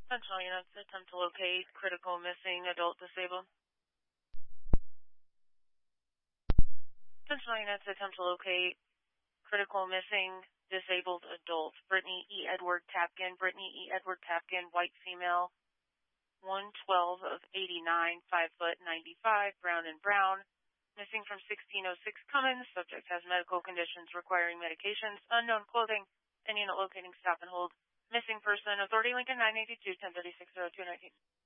Central units attempt to locate critical missing adult disabled. Central units attempt to locate critical missing disabled adult. Brittany E. Edward Tapkin, white female, 112 of 89, 5 foot 95, brown and brown. Missing from 1606 Cummins. Subject has medical conditions requiring medications. Unknown clothing. 10 unit locating, stop and hold. Missing person, Authority Lincoln 982, 10360219.